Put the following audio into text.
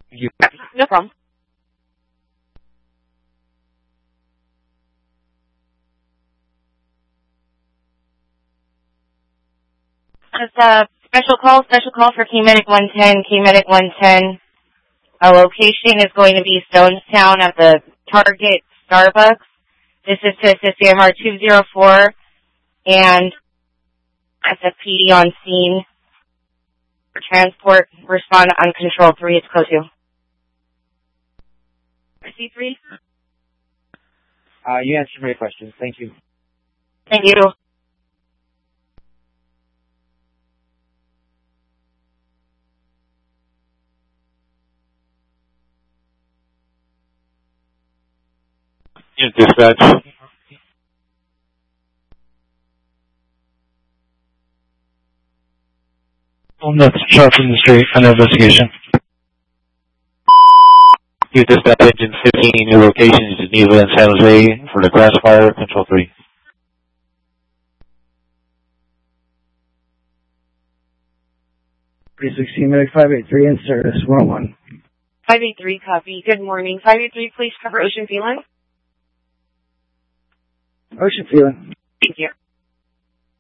No problem. Just a special call for K-Medic 110. K-Medic 110. A location is going to be Stonestown at the Target Starbucks. This is to assist AMR 204 and SFPD on scene for transport. Respond to uncontrolled 3. It's code 2. C3? You answered my question. Thank you. Thank you. Dispatch. That's shot from the street. An investigation. Dispatch engine 15, new location is Geneva and San Jose for the grass fire, control 3. Medic 583 in service, 101. 583, copy. Good morning. 583, please cover Ocean Feeling. Ocean Feeling. Thank you.